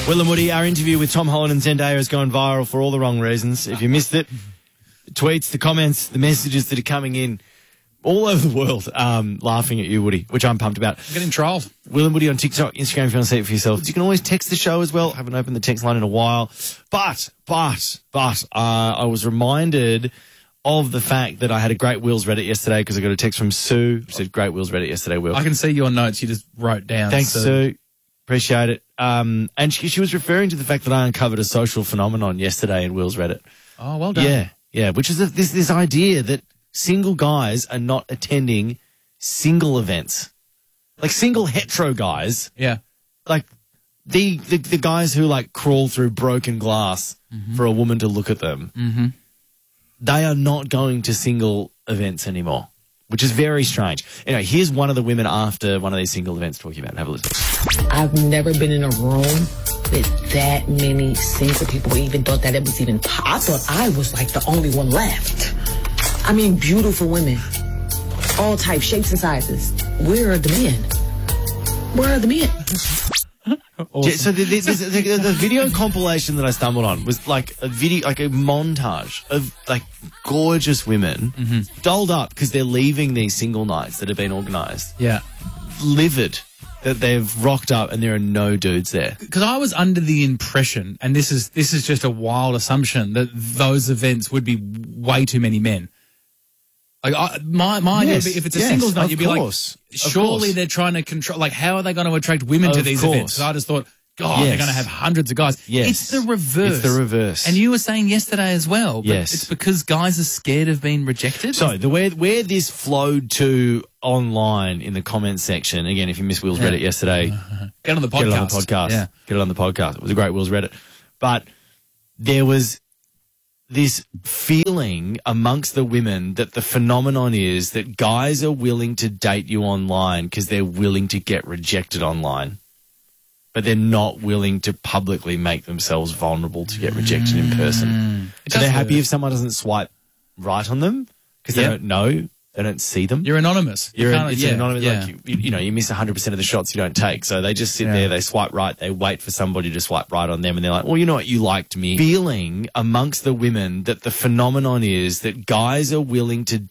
Will and Woody, our interview with Tom Holland and Zendaya has gone viral for all the wrong reasons. If you missed it, the tweets, the comments, the messages that are coming in all over the world laughing at you, Woody, which I'm pumped about. I'm getting trolled. Will and Woody on TikTok, Instagram if you want to see it for yourself. You can always text the show as well. I haven't opened the text line in a while. But I was reminded of the fact that I had a great Will's Reddit yesterday because I got a text from Sue who said, great Will's Reddit yesterday, Will. I can see your notes you just wrote down. Thanks, Sue. Appreciate it. And she was referring to the fact that I uncovered a social phenomenon yesterday in Will's Reddit. Oh, well done. Yeah, which is this idea that single guys are not attending single events. Like single hetero guys. Yeah. Like the guys who like crawl through broken glass for a woman to look at them. Mm-hmm. They are not going to single events anymore, which is very strange. Anyway, here's one of the women after one of these single events talking about it. Have a listen. I've never been in a room with that many single people, even thought that it was even I thought I was like the only one left. I mean, beautiful women, all types, shapes, and sizes. Where are the men? Where are the men? Awesome. Yeah, so the video compilation that I stumbled on was like a video, like a montage of like gorgeous women dolled up because they're leaving these single nights that have been organised. Yeah. Livid that they've rocked up and there are no dudes there. Because I was under the impression, and this is just a wild assumption, that those events would be way too many men. Like my idea would be, if it's a singles night, you'd be like, surely they're trying to control. Like, how are they going to attract women to these events? So I just thought, God, they're going to have hundreds of guys. Yes. It's the reverse. It's the reverse. And you were saying yesterday as well. Yes. It's because guys are scared of being rejected. So where this flowed to online in the comments section, again, if you missed Will's Reddit yesterday, get on the podcast. Get it on the podcast. Yeah. Get it on the podcast. It was a great Will's Reddit. But there was this feeling amongst the women that the phenomenon is that guys are willing to date you online because they're willing to get rejected online, but they're not willing to publicly make themselves vulnerable to get rejected in person. So they're happy if someone doesn't swipe right on them because they don't know, they don't see them. You're anonymous. It's anonymous. Like you miss 100% of the shots you don't take. So they just sit there, they swipe right, they wait for somebody to swipe right on them, and they're like, well, you know what, you liked me. Feeling amongst the women that the phenomenon is that guys are willing to